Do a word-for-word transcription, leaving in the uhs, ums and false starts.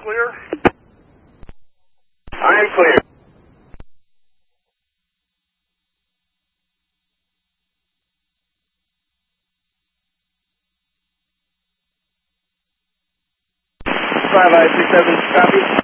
clear? I am clear. Five five six seven, copy.